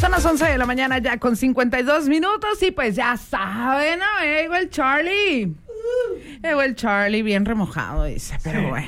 Son las 11 de la mañana ya con 52 minutos y pues ya saben, ¿no? Llegó el Charlie. Llegó el Charlie bien remojado, dice, pero bueno.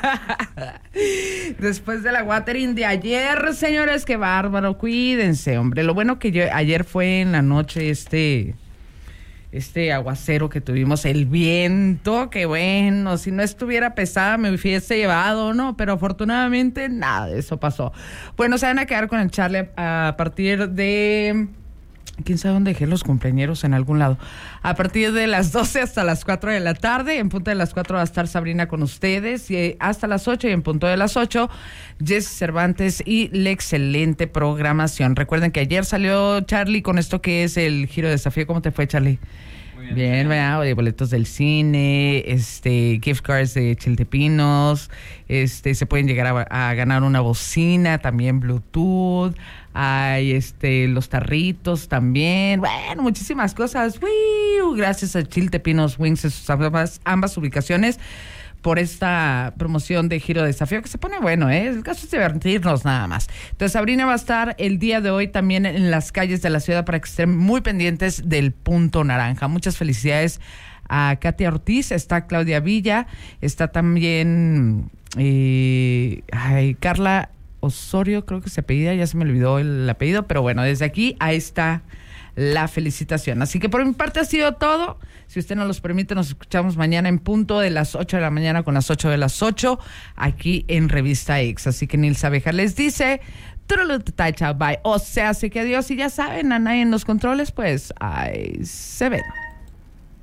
Después de la watering de ayer, señores, qué bárbaro, cuídense, hombre. Lo bueno que ayer fue en la noche este aguacero que tuvimos, el viento, que bueno, si no estuviera pesada me hubiese llevado, ¿no? Pero afortunadamente nada de eso pasó. Bueno, se van a quedar con el Charlie a partir de... ¿Quién sabe dónde dejé los cumpleañeros? En algún lado. A partir de las 12 hasta las 4 de la tarde. En punto de las 4 va a estar Sabrina con ustedes. Y hasta las 8 y en punto de las 8, Jesse Cervantes y la excelente programación. Recuerden que ayer salió Charlie con esto que es el Giro de Desafío. ¿Cómo te fue, Charlie? Muy bien, ¿verdad? Oye, boletos del cine, gift cards de Chiltepinos, se pueden llegar a ganar una bocina, también Bluetooth, hay los tarritos también, bueno, muchísimas cosas. Gracias a Chiltepinos Wings en sus ambas ubicaciones por esta promoción de Giro de Desafío, que se pone bueno, El caso es divertirnos nada más. Entonces, Sabrina va a estar el día de hoy también en las calles de la ciudad para que estén muy pendientes del punto naranja. Muchas felicidades a Katia Ortiz, está Claudia Villa, está también Carla Osorio, creo que se apellida, ya se me olvidó el apellido, pero bueno, desde aquí a esta la felicitación. Así que por mi parte ha sido todo. Si usted nos los permite, nos escuchamos mañana en punto de las 8 de la mañana con las 8 de las 8 aquí en Revista X. Así que Nilsa Abeja les dice bye. O sea, así que adiós. Y ya saben, a nadie en los controles, pues ahí se ven.